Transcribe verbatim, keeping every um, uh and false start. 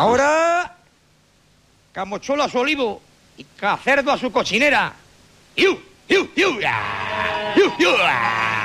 Ahora, camochuelo a su olivo y cacerdo a su cochinera. ¡Iu, iu, iu! ¡Iu, iu!